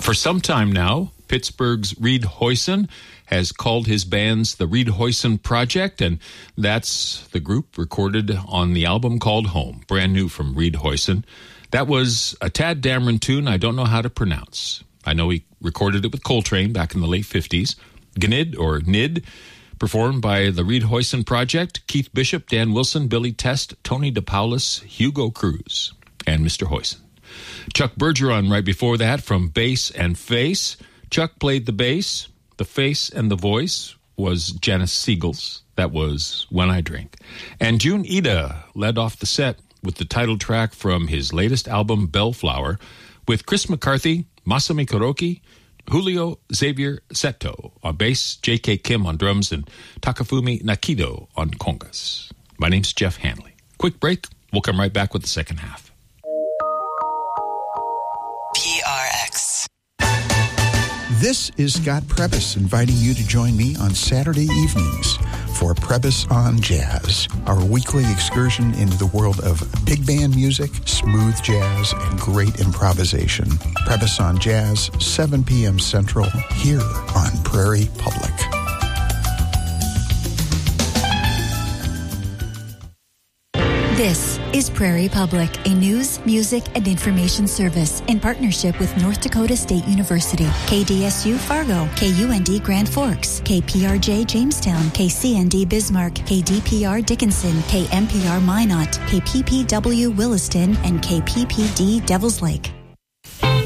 For some time now, Pittsburgh's Reed Hoyson has called his bands the Reed Hoyson Project, and that's the group recorded on the album called Home, brand new from Reed Hoyson. That was a Tad Dameron tune I don't know how to pronounce. I know he recorded it with Coltrane back in the late 50s. Gnid, or Nid, performed by the Reed Hoyson Project, Keith Bishop, Dan Wilson, Billy Test, Tony DePaulis, Hugo Cruz, and Mr. Hoyson. Chuck Bergeron right before that from Bass and Face. Chuck played the bass. The face and the voice was Janice Siegel's. That was When I Drink. And June Ida led off the set with the title track from his latest album, Bellflower, with Chris McCarthy, Masami Kuroki, Julio Xavier Seto on bass, J.K. Kim on drums, and Takafumi Nakido on congas. My name's Jeff Hanley. Quick break. We'll come right back with the second half. PRX. This is Scott Prebys inviting you to join me on Saturday evenings for Prebys on Jazz, our weekly excursion into the world of big band music, smooth jazz, and great improvisation. Prebys on Jazz, 7 p.m. Central, here on Prairie Public. This is Prairie Public, a news, music, and information service in partnership with North Dakota State University, KDSU Fargo, KUND Grand Forks, KPRJ Jamestown, KCND Bismarck, KDPR Dickinson, KMPR Minot, KPPW Williston, and KPPD Devils Lake.